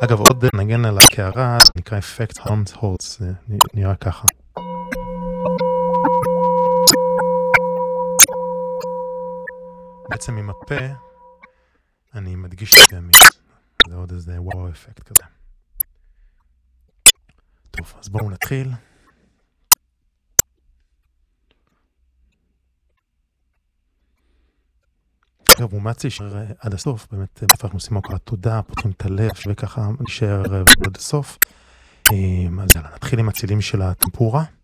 אגב, עוד נגן על הקערה, זה נקרא אפקט הולמס-הולץ, זה נראה ככה. בעצם עם הפה, אני מדגיש את המיץ. זה עוד איזה וואו אפקט כזה. טוב, אז בואו נתחיל. אגב, מומץ להישאר עד הסוף, באמת, אנחנו עושים הוקרת תודה, פותחים את הלב, וככה נשאר עד הסוף. אז יאללה, נתחיל עם הצילים של הטמפורה.